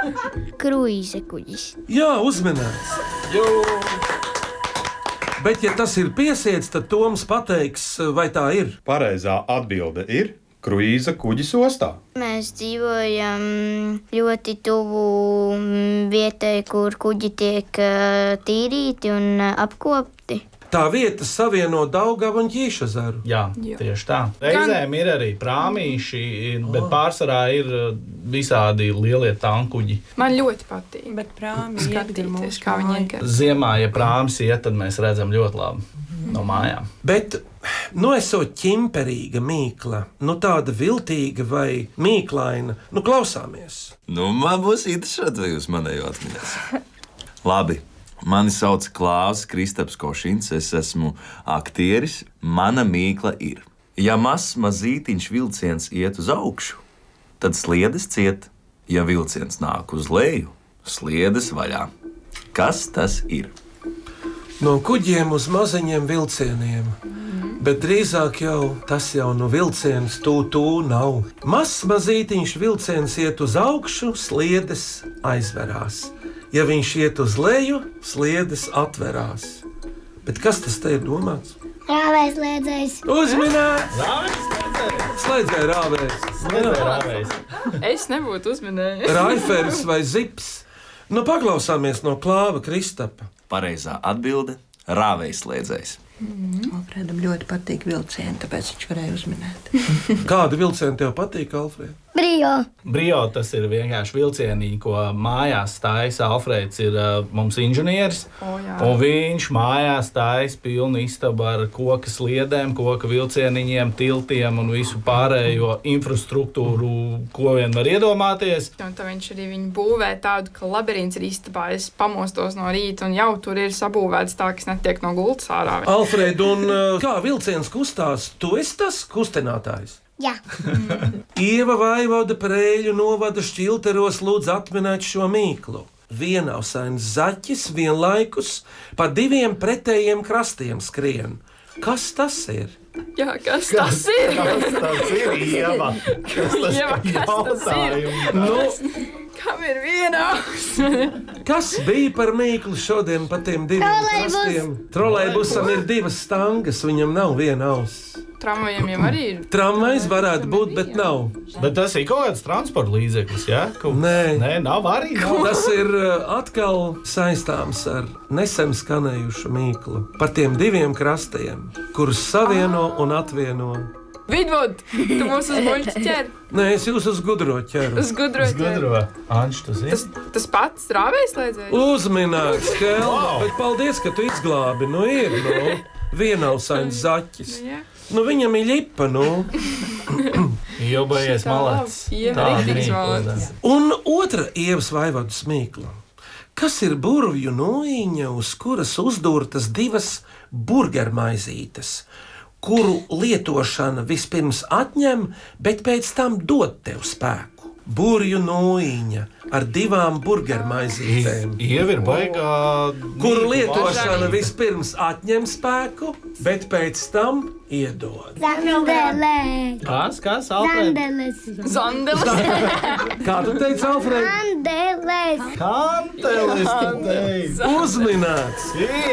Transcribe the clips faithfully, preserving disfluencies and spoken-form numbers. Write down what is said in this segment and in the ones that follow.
Kruīze kuģis. Jā, uzmanīts. Bet, ja tas ir piesiets, tad Toms pateiks, vai tā ir. Pareizā atbilde ir kruīza kuģis ostā. Mēs dzīvojam ļoti tuvu vietai, kur kuģi tiek tīrīti un apkopti. Tā vieta savieno Daugavu un Ķīšezeru. Jā, tieši tā. Reizēm ir arī prāmīši, bet pārsvarā ir visādi lielie tankuģi. Man ļoti patīk. Bet prāmi skatīties, kā viņi iet. Ziemā, ja prāms iet, tad mēs redzam ļoti labi no mājām. Bet, nu, esot ķimperīga mīkla, nu tāda viltīga vai mīklaina, nu klausāmies. Nu, man būs interesanti, vai jūs manējo atminēsiet. Labi. Mani sauc Klāvs Kristaps Košins, es esmu aktieris. Mana mīkla ir: ja mazs mazītiņš vilciens iet uz augšu, tad sliedes ciet. Ja vilciens nāk uz leju, sliedes vaļā. Kas tas ir? No kuģiem uz maziņiem vilcieniem, bet drīzāk jau tas jau no vilciens tū-tū nav. Mazs mazītiņš vilciens iet uz augšu, sliedes aizverās. Ja viņš iet uz leju, sliedes atverās. Bet kas tas te ir domāts? Rāvējs liedzējs. Uzminēts! Rāvējs liedzējs! Slēdzēja rāvējs. Slēdzēja rāvējs. Es nebūtu uzminējis. Raiferis vai zips? Nu, paklausāmies no Klāva Kristapa. Pareizā atbilde - rāvējs liedzējs. Mm. Alfredam ļoti patīk vilcieni, tāpēc viņš varēja uzminēt. Kādu vilcienu tev patīk, Alfred? Brio. Brio tas ir vienkārši vilcienī, ko mājās stājas. Alfreds ir uh, mums inženieris, O, jā. un viņš mājās stājas pilnu istabu ar koka sliedēm, koka vilcieniņiem, tiltiem un visu pārējo infrastruktūru, ko vien var iedomāties. Un tā viņš arī viņu būvē tādu, ka labirints ir istabā. Es pamostos no rīta un jau tur ir sabūvēts tā, kas netiek no gultas ārā. Alfred, un uh, kā vilciens kustās, tu esi tas kustinātājs? Jā. Ieva Vaivoda Prēļu novada Šķilteros lūdz atminēt šo mīklu. Vienausains zaķis vienlaikus pa diviem pretējiem krastiem skrien. Kas tas ir? Jā, kas tas ir? Kas tas ir, Ieva? Kas tas Ieva, kas tas ir? Nu, Kam ir viena auss? kas bija par mīklu šodien pa tiem diviem Trolejbus. krastiem? Trolejbusam ir divas stangas, viņam nav viena auss. Tramvajiem jau arī ir. Tramvajs varētu būt, bet nav. Bet tas ir kaut kāds transporta līdzeklis, jā? Kaut... Nē. Nē, nav arī. Nav. Tas ir uh, atkal saistāms ar nesen skanējušu mīklu par tiem diviem krastiem, kurus savieno un atvieno. Vidvud, tu mūs uz muļķi ķer. Nē, es jūs uz gudro ķeru. Uz gudro ķer. Gudro. Anš, tas ir. Tas, tas pats rāvējs liedzējs? Uzminēts, Kelma, Wow. bet paldies, ka tu izglābi. Nu ir, nu, vienausains zaķis. Jā. Nu, viņam ir ļipa, nu. Jau baies malets. Ieva Tāda riktīgs mīkla, malets. Un otra Ievas Vaivodas mīkla. Kas ir burvju noiņa, uz kuras uzdurtas divas burgermaizītes, kuru lietošana vispirms atņem, bet pēc tam dod tev spēku? Burvju noiņa ar divām burgermaizītēm, Ieva ir baigā. kuru mīkla lietošana Važanīga. vispirms atņem spēku, bet pēc tam iedod. Zandelē. Kas, kas, Alfred? Zandeles. Zandeles. Kā tu teici, Alfred? Zandeles. Kantelis, tu teici. Uzminēts!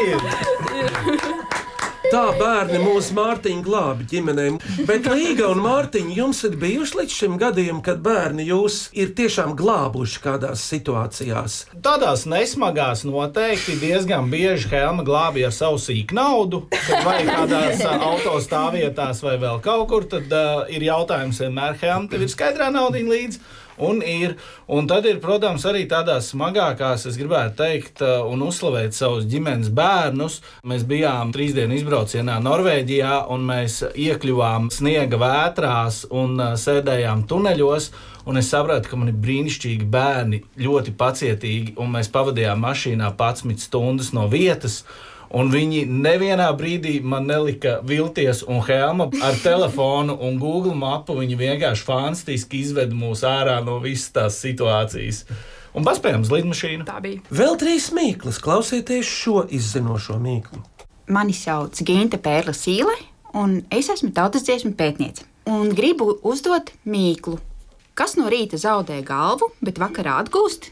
Ir. Tā bērni mūsu Mārtiņu glābi ģimenēm. Bet Līga un Mārtiņa, jums ir bijuši līdz šim gadiem, kad bērni jūs ir tiešām glābuši kādās situācijās? Tādās nesmagās noteikti diezgan bieži Helma glābīja ar savu sīku naudu. Kad vai kādās ā, autostāvvietās vai vēl kaut kur, tad uh, ir jautājums vienmēr, Helma, tev ir skaidrā naudiņa līdzi? Un, ir, un tad ir, protams, arī tādās smagākās, es gribētu teikt, uh, un uzslavēt savus ģimenes bērnus. Mēs bijām trīs dienu izbraucienā Norvēģijā, un mēs iekļuvām sniega vētrās un uh, sēdējām tuneļos. Un es sapratu, ka man ir brīnišķīgi bērni, ļoti pacietīgi, un mēs pavadījām mašīnā padsmit stundas no vietas. Un viņi nevienā brīdī man nelika vilties, un Helma ar telefonu un Google mapu viņi vienkārši fantastiski izveda mūs ārā no visas tās situācijas. Un paspējām uz lidmašīnu. Tā bija. Vēl trīs mīklas, klausieties šo izzinošo mīklu. Mani sauc Ginte Pērla Sīle, un es esmu tautas dziesmu pētniece. Un gribu uzdot mīklu. Kas no rīta zaudē galvu, bet vakarā atgūst,